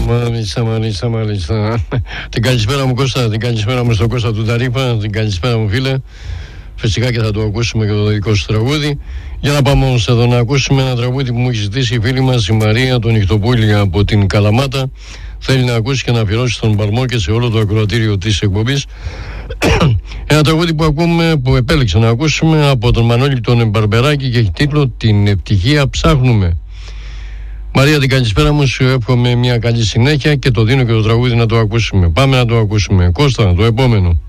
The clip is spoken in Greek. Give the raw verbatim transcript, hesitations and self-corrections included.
Μάλιστα, μάλιστα, μάλιστα. Την καλησπέρα μου Κώστα, την καλησπέρα μου στον Κώστα του Ταρίπα, την καλησπέρα μου φίλε. Φυσικά και θα το ακούσουμε και το δικό σου τραγούδι. Για να πάμε όμως εδώ να ακούσουμε ένα τραγούδι που μου έχει ζητήσει η φίλη μας η Μαρία τον Νυχτοπούλη από την Καλαμάτα. Θέλει να ακούσει και να αφιερώσει στον Παλμό και σε όλο το ακροατήριο της εκπομπής. Ένα τραγούδι που ακούμε, που επέλεξε να ακούσουμε από τον Μανώλη τον Μπαρμπεράκη και έχει τίτλο «Την ευτυχία ψάχνουμε». Μαρία, την καλησπέρα μου, σου εύχομαι μια καλή συνέχεια και το δίνω και το τραγούδι να το ακούσουμε. Πάμε να το ακούσουμε. Κώστα, το επόμενο.